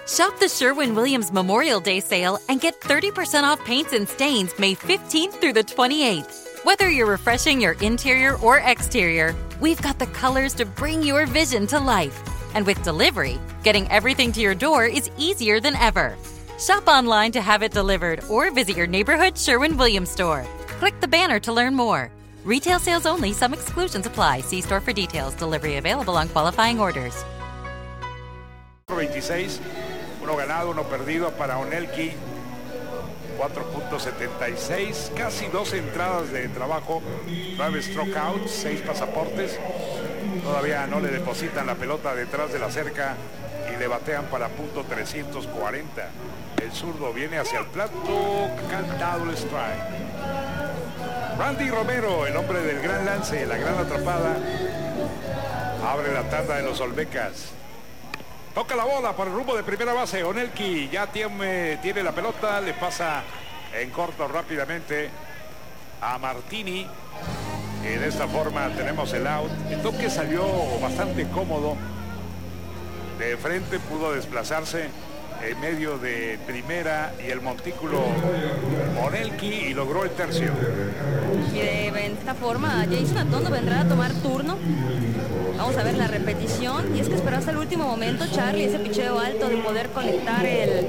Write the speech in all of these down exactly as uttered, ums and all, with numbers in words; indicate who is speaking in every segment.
Speaker 1: Shop the Sherwin-Williams Memorial Day sale and get thirty percent off paints and stains May fifteenth through the twenty-eighth. Whether you're refreshing your interior or exterior, we've got the colors to bring your vision to life. And with delivery, getting everything to your door is easier than ever. Shop online to have it delivered or visit your neighborhood Sherwin-Williams store. Click the banner to learn more. Retail sales only. Some exclusions apply. See store for details. Delivery available on qualifying orders.
Speaker 2: veintiséis, uno ganado, uno perdido para Onelki. cuatro punto setenta y seis, casi dos entradas de trabajo, nueve strikeouts, seis pasaportes. Todavía no le depositan la pelota detrás de la cerca y le batean para punto trescientos cuarenta. El zurdo viene hacia el plato, cantado el strike. Randy Romero, el hombre del gran lance, la gran atrapada, abre la tanda de los Olmecas. Toca la bola por el rumbo de primera base. Onelki ya tiene, tiene la pelota, le pasa en corto rápidamente a Martini. Y de esta forma tenemos el out. El toque salió bastante cómodo. De frente pudo desplazarse en medio de primera y el montículo Onelki y logró el tercio.
Speaker 3: Y de esta forma Jason Atondo vendrá a tomar turno. Vamos a ver la repetición. Y es que esperó hasta el último momento Charlie ese picheo alto de poder conectar el...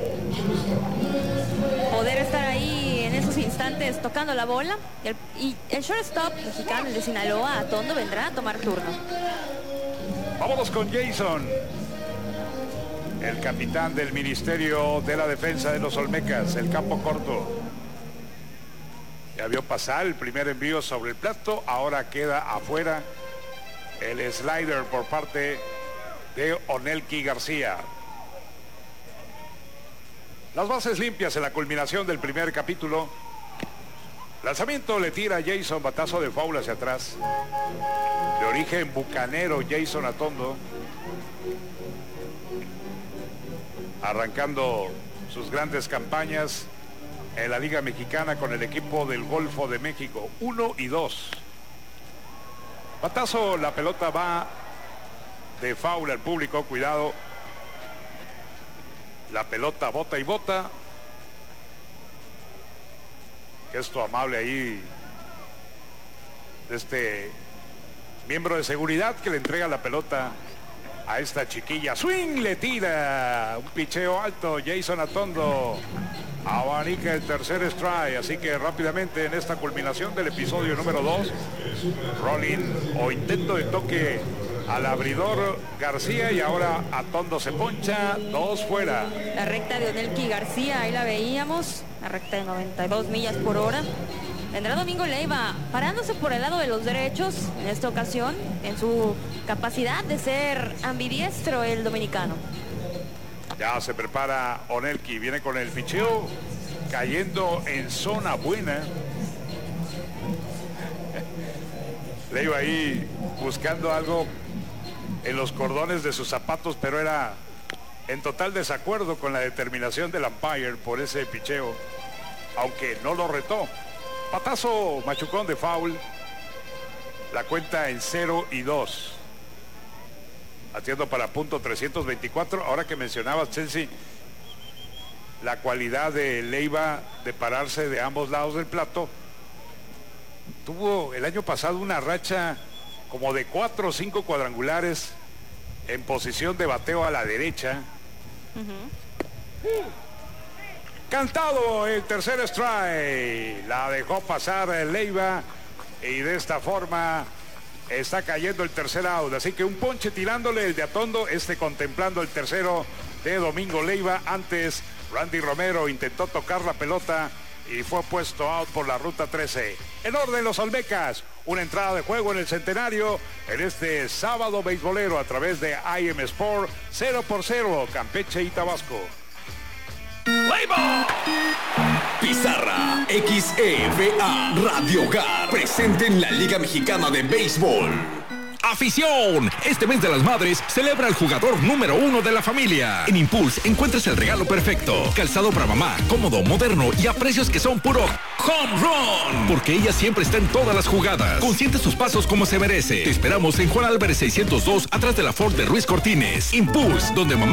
Speaker 3: poder estar ahí en esos instantes tocando la bola. Y el, y el shortstop mexicano, el de Sinaloa, Atondo, vendrá a tomar turno.
Speaker 2: Vámonos con Jason, el capitán del Ministerio de la Defensa de los Olmecas, el campo corto. Ya vio pasar el primer envío sobre el plato, ahora queda afuera el slider por parte de Onelki García. Las bases limpias en la culminación del primer capítulo. Lanzamiento le tira a Jason, batazo de foul hacia atrás. De origen bucanero Jason Atondo, arrancando sus grandes campañas en la Liga Mexicana con el equipo del Golfo de México. Uno y dos. Batazo, la pelota va de foul al público, cuidado. La pelota bota y bota. Gesto amable ahí de este miembro de seguridad que le entrega la pelota a esta chiquilla. Swing, le tira un picheo alto. Jason Atondo abanica el tercer strike, así que rápidamente en esta culminación del episodio número dos, rolling o intento de toque al abridor García, y ahora Atondo se poncha, dos fuera.
Speaker 3: La recta de Onelki García, ahí la veíamos, la recta de noventa y dos millas por hora. Vendrá Domingo Leiva parándose por el lado de los derechos en esta ocasión, en su capacidad de ser ambidiestro el dominicano.
Speaker 2: Ya se prepara Onelki, viene con el picheo, cayendo en zona buena. Leiva ahí buscando algo en los cordones de sus zapatos, pero era en total desacuerdo con la determinación del umpire por ese picheo, aunque no lo retó. Patazo machucón de foul, la cuenta en cero y dos. Atiendo para punto trescientos veinticuatro. Ahora que mencionabas, Chelsea, la cualidad de Leiva de pararse de ambos lados del plato, tuvo el año pasado una racha como de cuatro o cinco cuadrangulares en posición de bateo a la derecha. Uh-huh. Cantado el tercer strike, la dejó pasar Leiva y de esta forma está cayendo el tercer out, así que un ponche tirándole el de Atondo, este contemplando el tercero de Domingo Leiva. Antes Randy Romero intentó tocar la pelota y fue puesto out por la ruta trece. En orden los Olmecas, una entrada de juego en el Centenario en este sábado beisbolero a través de I M Sport, cero por cero, Campeche y Tabasco.
Speaker 4: ¡Leiva! Pizarra X E V A Radio Hogar presente en la Liga Mexicana de Béisbol. ¡Afición! Este mes de las madres celebra al jugador número uno de la familia. En Impulse encuentras el regalo perfecto. Calzado para mamá, cómodo, moderno y a precios que son puro home run. Porque ella siempre está en todas las jugadas. Consiente sus pasos como se merece. Te esperamos en Juan Álvarez seiscientos dos, atrás de la Ford de Ruiz Cortines. Impulse, donde mamá